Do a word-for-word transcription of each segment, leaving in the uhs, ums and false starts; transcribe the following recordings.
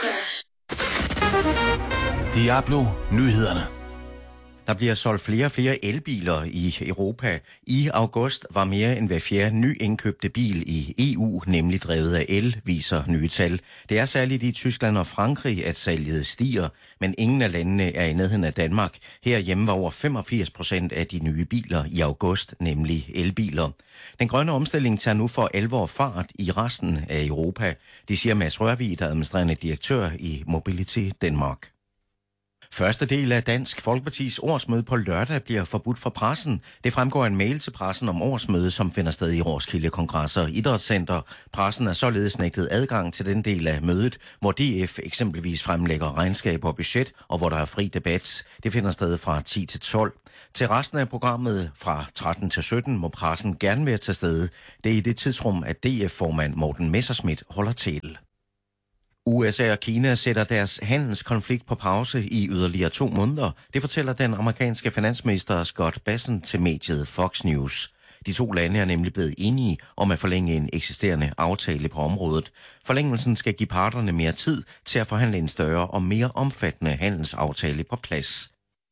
Diablo Nyhederne. Der bliver solgt flere og flere elbiler i Europa. I august var mere end hver fjerde nyindkøbte bil i E U nemlig drevet af el, viser nye tal. Det er særligt i Tyskland og Frankrig, at salget stiger, men ingen af landene er i nærheden af Danmark. Herhjemme var over femogfirs procent af de nye biler i august nemlig elbiler. Den grønne omstilling tager nu for alvor fart i resten af Europa. Det siger Mads Rørvig, der er administrerende direktør i Mobility Denmark. Første del af Dansk Folkepartis årsmøde på lørdag bliver forbudt for pressen. Det fremgår en mail til pressen om årsmødet, som finder sted i Roskilde Kongres og Idrætscenter. Pressen er således nægtet adgang til den del af mødet, hvor D F eksempelvis fremlægger regnskab og budget, og hvor der er fri debat. Det finder sted fra ti til tolv. Til resten af programmet fra tretten til sytten må pressen gerne være til stede. Det er i det tidsrum, at D F-formand Morten Messerschmidt holder til. U S A og Kina sætter deres handelskonflikt på pause i yderligere to måneder. Det fortæller den amerikanske finansminister Scott Bessent til mediet Fox News. De to lande er nemlig blevet enige om at forlænge en eksisterende aftale på området. Forlængelsen skal give parterne mere tid til at forhandle en større og mere omfattende handelsaftale på plads.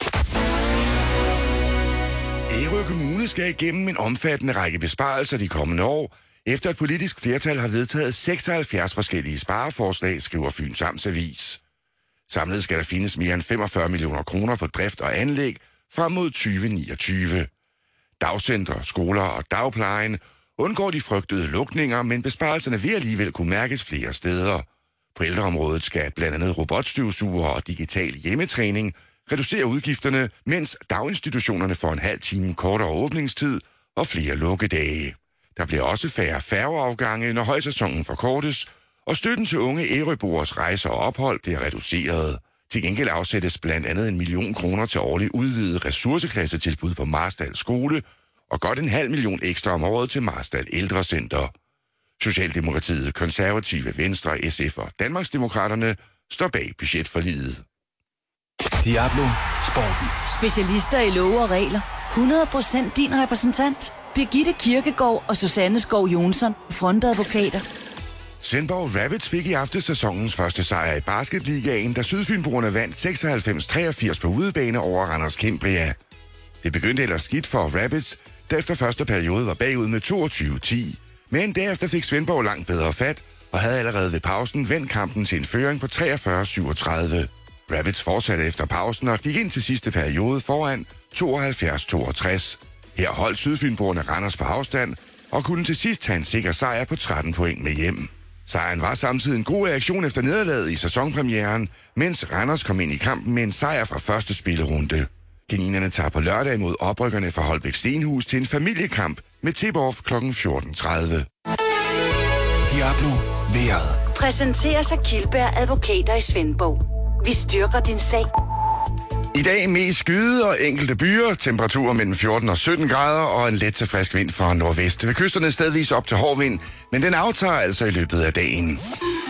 Ærø Kommune skal igennem en omfattende række besparelser de kommende år, efter et politisk flertal har vedtaget seksoghalvfjerds forskellige spareforslag, skriver Fyns Amts Avis. Samlet skal der findes mere end femogfyrre millioner kroner på drift og anlæg frem mod tyve niogtyve. Dagcentre, skoler og dagplejen undgår de frygtede lukninger, men besparelserne vil alligevel kunne mærkes flere steder. På ældreområdet skal blandt andet robotstøvsuger og digital hjemmetræning reducere udgifterne, mens daginstitutionerne får en halv time kortere åbningstid og flere lukkedage. Der bliver også færre færgeafgange, når højsæsonen forkortes, og støtten til unge ærøboers rejser og ophold bliver reduceret. Til gengæld afsættes blandt andet en million kroner til årligt udvidet ressourceklassetilbud på Marstal Skole, og godt en halv million ekstra om året til Marstal Ældrecenter. Socialdemokratiet, Konservative, Venstre, S F og Danmarksdemokraterne står bag budgetforliget. Diablo Sporten. Specialister i love og regler. hundrede procent din repræsentant. Birgitte Kirkegaard og Susanne Skov Jonsson, frontadvokater. Svendborg Rabbits fik i aften sæsonens første sejr i basketligaen, da Sydfynboerne vandt seksoghalvfems treogfirs på udebane over Randers Cambria. Det begyndte ellers skidt for Rabbits, der efter første periode var bagud med toogtyve ti. Men derefter fik Svendborg langt bedre fat, og havde allerede ved pausen vendt kampen til en føring på treogfyrre syvogtredive. Rabbits fortsatte efter pausen og gik ind til sidste periode foran tooghalvfjerds toogtres. Her holdt Sydfynboerne Randers på afstand og kunne til sidst tage en sikker sejr på tretten point med hjem. Sejren var samtidig en god reaktion efter nederlaget i sæsonpremieren, mens Randers kom ind i kampen med en sejr fra første spillerunde. Kaninerne tager på lørdag imod oprykkerne fra Holbæk Stenhus til en familiekamp med tip-off klokken fjorten tredive. Diablo vejret. Præsenteres af Kildberg Advokater i Svendborg. Vi styrker din sag. I dag mest skyde og enkelte byer, temperaturer mellem fjorten og sytten grader og en let til frisk vind fra nordvest. Ved kysterne stedvis op til hård vind, men den aftager altså i løbet af dagen.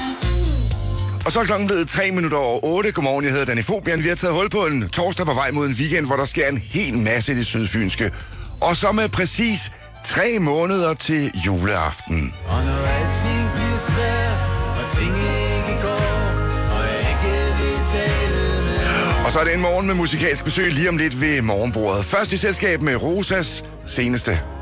Og så er klokken blevet tre minutter over otte. Godmorgen, jeg hedder Danny Fobian. Vi har taget hul på en torsdag på vej mod en weekend, hvor der sker en hel masse i det sydfynske. Og så med præcis tre måneder til juleaften. Og når alting bliver svært, og ting ikke går, og jeg ikke vil tale. Og så er det en morgen med musikalsk besøg lige om lidt ved morgenbordet. Først i selskab med Rosas seneste